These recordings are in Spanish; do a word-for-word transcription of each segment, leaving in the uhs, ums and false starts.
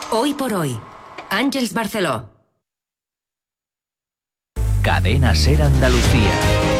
Hoy por hoy, Àngels Barceló. Cadena SER Andalucía.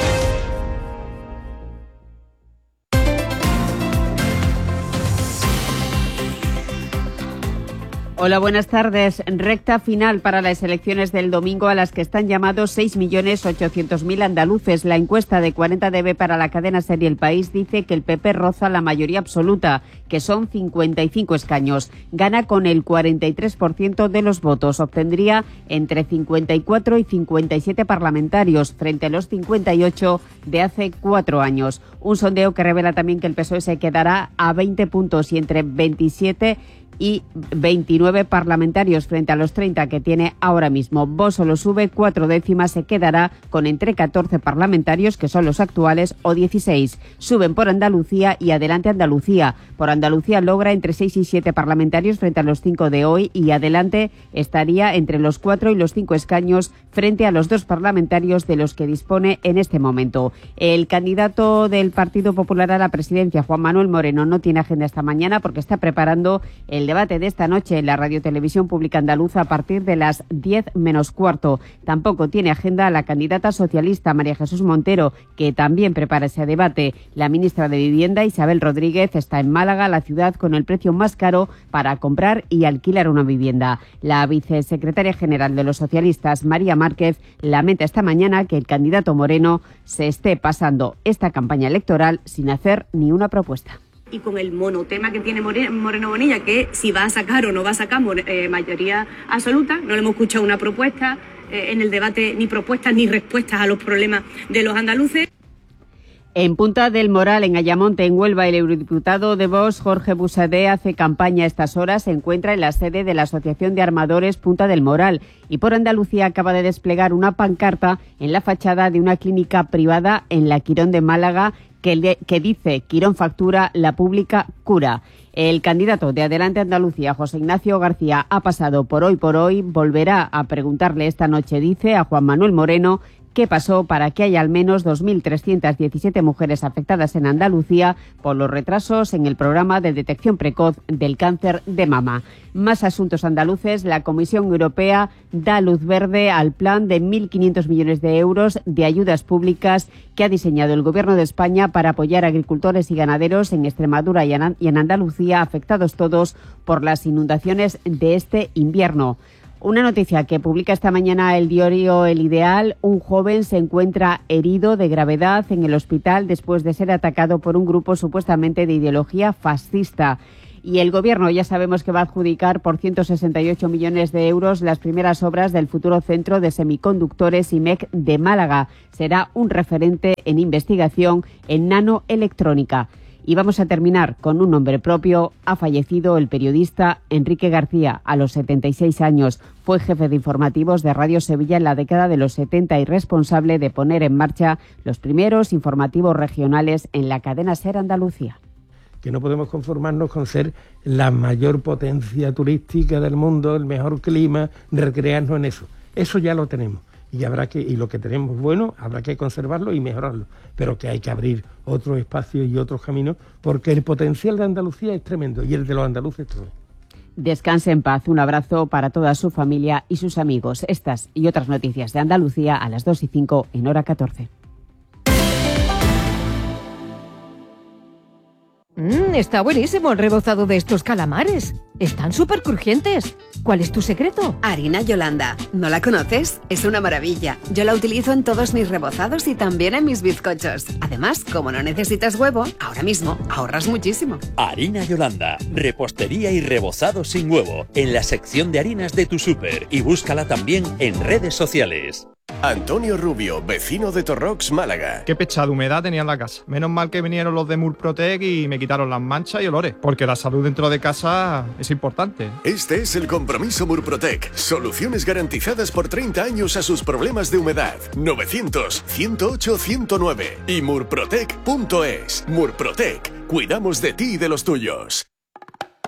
Hola, buenas tardes. Recta final para las elecciones del domingo a las que están llamados seis millones ochocientos mil andaluces. La encuesta de cuarenta D B para la cadena SER y El País dice que el P P roza la mayoría absoluta, que son cincuenta y cinco escaños. Gana con el cuarenta y tres por ciento de los votos. Obtendría entre cincuenta y cuatro y cincuenta y siete parlamentarios, frente a los cincuenta y ocho de hace cuatro años. Un sondeo que revela también que el P S O E se quedará a veinte puntos y entre veintisiete y veintinueve parlamentarios frente a los treinta que tiene ahora mismo. Vox solo sube cuatro décimas, se quedará con entre catorce parlamentarios, que son los actuales, o dieciséis. Suben por Andalucía y Adelante Andalucía. Por Andalucía logra entre seis y siete parlamentarios frente a los cinco de hoy, y Adelante estaría entre los cuatro y los cinco escaños frente a los dos parlamentarios de los que dispone en este momento. El candidato del Partido Popular a la presidencia, Juan Manuel Moreno, no tiene agenda esta mañana porque está preparando el debate de esta noche en la Radiotelevisión Pública Andaluza a partir de las diez menos cuarto. Tampoco tiene agenda la candidata socialista María Jesús Montero, que también prepara ese debate. La ministra de Vivienda, Isabel Rodríguez, está en Málaga, la ciudad con el precio más caro para comprar y alquilar una vivienda. La vicesecretaria general de los socialistas, María Márquez, lamenta esta mañana que el candidato Moreno se esté pasando esta campaña electoral sin hacer ni una propuesta. Y con el monotema que tiene Moreno Bonilla, que si va a sacar o no va a sacar eh, mayoría absoluta, no le hemos escuchado una propuesta eh, en el debate, ni propuestas ni respuestas a los problemas de los andaluces. En Punta del Moral, en Ayamonte, en Huelva, el eurodiputado de Vox, Jorge Busadé, hace campaña a estas horas. Se encuentra en la sede de la Asociación de Armadores Punta del Moral y por Andalucía acaba de desplegar una pancarta en la fachada de una clínica privada en la Quirón de Málaga que, le, que dice Quirón factura, la pública cura. El candidato de Adelante Andalucía, José Ignacio García, ha pasado por Hoy por Hoy. Volverá a preguntarle esta noche, dice, a Juan Manuel Moreno qué pasó para que haya al menos dos mil trescientas diecisiete mujeres afectadas en Andalucía por los retrasos en el programa de detección precoz del cáncer de mama. Más asuntos andaluces. La Comisión Europea da luz verde al plan de mil quinientos millones de euros de ayudas públicas que ha diseñado el Gobierno de España para apoyar a agricultores y ganaderos en Extremadura y en Andalucía, afectados todos por las inundaciones de este invierno. Una noticia que publica esta mañana el diario El Ideal. Un joven se encuentra herido de gravedad en el hospital después de ser atacado por un grupo supuestamente de ideología fascista. Y el Gobierno ya sabemos que va a adjudicar por ciento sesenta y ocho millones de euros las primeras obras del futuro Centro de Semiconductores I M E C de Málaga. Será un referente en investigación en nanoelectrónica. Y vamos a terminar con un nombre propio. Ha fallecido el periodista Enrique García a los setenta y seis años. Fue jefe de informativos de Radio Sevilla en la década de los setenta y responsable de poner en marcha los primeros informativos regionales en la cadena SER Andalucía. Que no podemos conformarnos con ser la mayor potencia turística del mundo, el mejor clima, recrearnos en eso. Eso ya lo tenemos. Y habrá que y lo que tenemos bueno habrá que conservarlo y mejorarlo, pero que hay que abrir otros espacios y otros caminos, porque el potencial de Andalucía es tremendo y el de los andaluces también. Descanse en paz. Un abrazo para toda su familia y sus amigos. Estas y otras noticias de Andalucía a las dos y cinco en hora catorce. Mmm, está buenísimo el rebozado de estos calamares. Están súper crujientes. ¿Cuál es tu secreto? Harina Yolanda. ¿No la conoces? Es una maravilla. Yo la utilizo en todos mis rebozados y también en mis bizcochos. Además, como no necesitas huevo, ahora mismo ahorras muchísimo. Harina Yolanda. Repostería y rebozado sin huevo. En la sección de harinas de tu súper. Y búscala también en redes sociales. Antonio Rubio, vecino de Torrox, Málaga. Qué pecha de humedad tenía en la casa. Menos mal que vinieron los de Murprotec y me quitaron las manchas y olores, porque la salud dentro de casa es importante. Este es el compromiso Murprotec. Soluciones garantizadas por treinta años a sus problemas de humedad. novecientos, ciento ocho, ciento nueve y murprotec punto es. Murprotec. Cuidamos de ti y de los tuyos.